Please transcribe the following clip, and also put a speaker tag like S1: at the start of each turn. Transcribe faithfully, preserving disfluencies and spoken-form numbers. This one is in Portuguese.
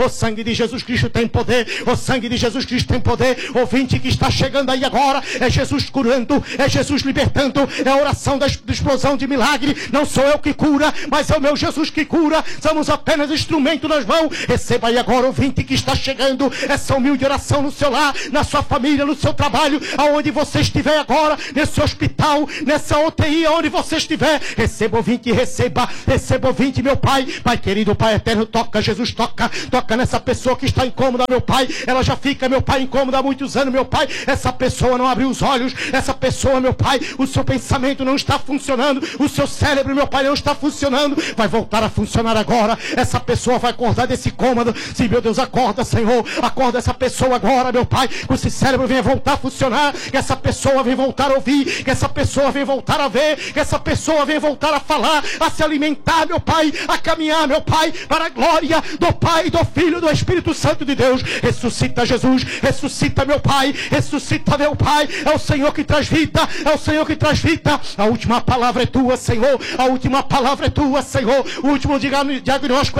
S1: O sangue de Jesus Cristo tem poder. O sangue de Jesus Cristo tem poder. Ouvinte que está chegando aí agora, é Jesus curando, é Jesus libertando, é a oração da explosão de milagre. Não sou eu que cura, mas é o meu Jesus que cura. Somos apenas instrumento nas mãos. Receba aí agora, ouvinte que está chegando, essa humilde oração no seu lar, na sua família, no seu trabalho, aonde você estiver agora, nesse hospital, nessa U T I, aonde você estiver. Receba, ouvinte, receba, receba, ouvinte, meu Pai. Pai querido, Pai eterno, toca, Jesus, toca, toca nessa pessoa que está incômoda, meu Pai. Ela já fica, meu Pai, incômoda há muitos anos, meu Pai. Essa pessoa não abriu os olhos, essa pessoa, meu Pai, o seu pensamento não está funcionando, o seu cérebro, meu Pai, não está funcionando, vai voltar a funcionar agora. Essa pessoa vai acordar desse cômodo. Sim, meu Deus, acorda, Senhor, acorda essa pessoa agora, meu Pai, que esse cérebro venha voltar a funcionar, que essa pessoa venha voltar a ouvir, que essa pessoa venha voltar a ver, que essa pessoa venha voltar a falar, a se alimentar, meu Pai, a caminhar, meu Pai, para a glória do Pai, do Filho e do Espírito Santo de Deus. Ressuscita, Jesus, ressuscita, meu Pai, ressuscita, meu Pai. É o Senhor que traz vida, é o Senhor que traz vida. A última palavra é tua, Senhor, a última palavra é tua, Senhor. O último diagnóstico